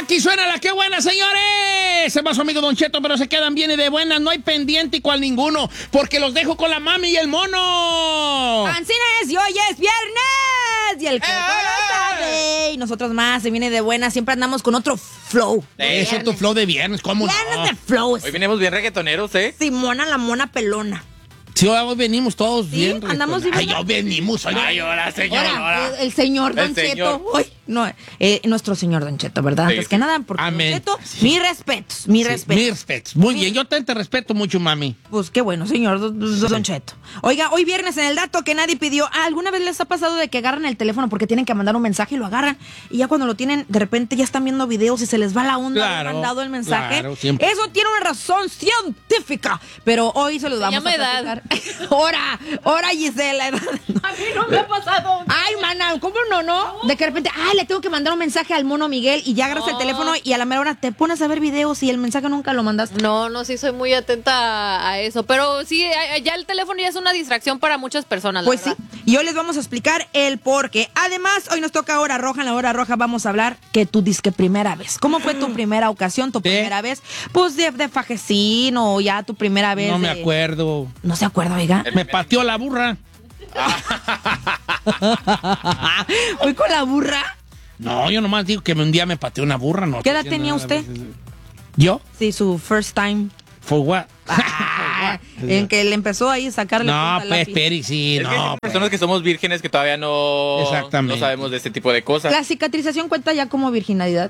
Aquí suena la que buena, señores. Se va su amigo Don Cheto, pero se quedan bien y de buenas. No hay pendiente igual ninguno, porque los dejo con la mami y el mono. Ancines, y hoy es viernes. Y el que no lo sabe. Y nosotros más, se viene de buenas. Siempre andamos con otro flow. Eso es tu flow de viernes, ¿cómo Viernes no? de flow. Hoy venimos bien reggaetoneros, ¿eh? Simona la mona pelona. Sí, hoy venimos todos Sí, bien. andamos Ay, bien. hoy venimos. Ay, hola, señor. Ahora, el señor Don El Cheto. señor. Uy, no, nuestro señor Don Cheto, ¿verdad? Sí, Antes sí. que nada, porque Amén. Don Cheto, Sí. mis respetos, mis respetos. Mis respetos. Muy bien, yo te respeto mucho, mami. Pues qué bueno, señor Don Cheto. Oiga, hoy viernes en el dato que nadie pidió. ¿Alguna vez les ha pasado de que agarran el teléfono porque tienen que mandar un mensaje y lo agarran? Y ya cuando lo tienen, de repente ya están viendo videos y se les va la onda de Claro, haber mandado el mensaje. claro, siempre. Eso tiene una razón científica. Pero hoy se los vamos llama a edad. platicar. Ahora, Gisela. A mí no me ha pasado. Ay, mana, ¿cómo no? De que de repente, le tengo que mandar un mensaje al mono Miguel y ya agarras el teléfono y a la mera hora te pones a ver videos y el mensaje nunca lo mandaste. No, sí soy muy atenta a eso. Pero sí, ya el teléfono ya es una distracción para muchas personas, la Pues sí, verdad. y hoy les vamos a explicar el por qué. Además, hoy nos toca hora roja. En la hora roja vamos a hablar que tu disque primera vez. ¿Cómo fue tu primera ocasión, tu primera vez? Pues de fajecín o ya tu primera vez. No me de- acuerdo. No se acuerda, oiga. Me pateó la burra. Hoy con la burra. No, yo nomás digo que un día me pateó una burra. No ¿Qué edad estoy tenía haciendo usted? nada. ¿Yo? Sí, su first time. ¿For what? En que le empezó ahí a sacarle No, punta al pues, lápiz. Peri, sí, Es que no. hay personas que somos vírgenes que todavía no sabemos de este tipo de cosas. La cicatrización cuenta ya como virginalidad.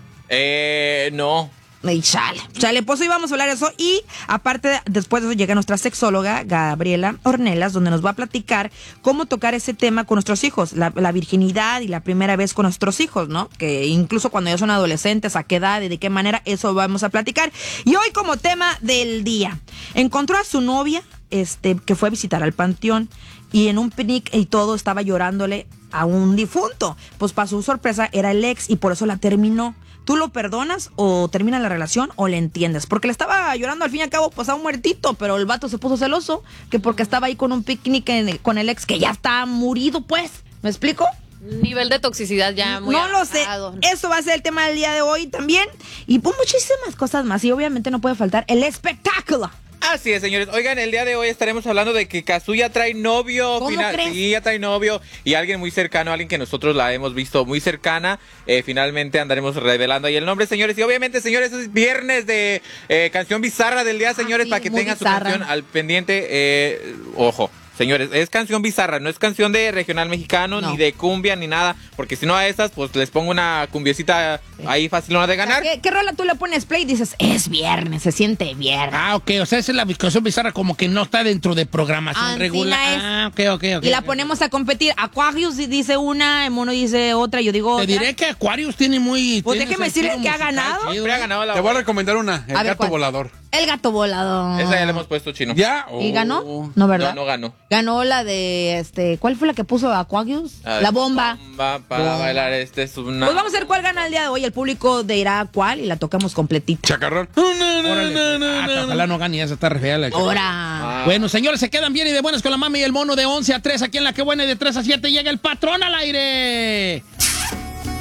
No. Y chale, pues hoy vamos a hablar de eso. Y aparte, después de eso llega nuestra sexóloga, Gabriela Ornelas, donde nos va a platicar cómo tocar ese tema con nuestros hijos, la virginidad y la primera vez con nuestros hijos, ¿no? Que incluso cuando ya son adolescentes, a qué edad y de qué manera, eso vamos a platicar. Y hoy como tema del día, encontró a su novia, que fue a visitar al panteón, y en un picnic y todo estaba llorándole a un difunto. Pues para su sorpresa era el ex y por eso la terminó. ¿Tú lo perdonas o termina la relación o le entiendes? Porque le estaba llorando al fin y al cabo pues a un muertito, pero el vato se puso celoso, que porque estaba ahí con un picnic con el ex que ya está murido, pues. ¿Me explico? Nivel de toxicidad ya muy No lo sé. avanzado. Eso va a ser el tema del día de hoy también. Y pues muchísimas cosas más. Y obviamente no puede faltar el espectáculo. Así es, señores. Oigan, el día de hoy estaremos hablando de que Kazuya trae novio. ¿Cómo crees? Sí, ya trae novio. Y alguien muy cercano, alguien que nosotros la hemos visto muy cercana. Finalmente andaremos revelando ahí el nombre, señores. Y obviamente, señores, es viernes de canción bizarra del día, señores, sí, para que muy tengan bizarra. su canción al pendiente. Ojo. Señores, es canción bizarra, no es canción de regional mexicano, No. ni de cumbia, ni nada. Porque si no a esas, pues les pongo una cumbiecita ahí facilona de ganar. ¿Qué rola tú le pones play y dices, es viernes, se siente viernes? Ah, ok, o sea, esa es la canción bizarra como que no está dentro de programación Ancina regular. es. Ah, ok. Y la ponemos a competir. Aquarius dice una, el mono dice otra, yo digo Te otra. diré que Aquarius tiene muy... Pues tiene déjeme ese decirle estilo que ha musical ganado. chido, Siempre ha ganado la Te voy a recomendar una, El A ver, Gato ¿cuál? Volador. El gato volador. Esa ya le hemos puesto, chino. ¿Ya? ¿Y Oh. ganó? No, ¿verdad? No ganó. Ganó la de, ¿cuál fue la que puso Aquarius? La bomba. Bomba para bailar, es una... Pues vamos a ver cuál gana el día de hoy. El público dirá cuál y la tocamos completita. Chacarrón. Órale. Ojalá no gane, ya se está re fea la- Ahora. Bueno, señores, se quedan bien y de buenas con la mami y el mono de 11 a 3. Aquí en la que buena y de 3 a 7 llega el patrón al aire.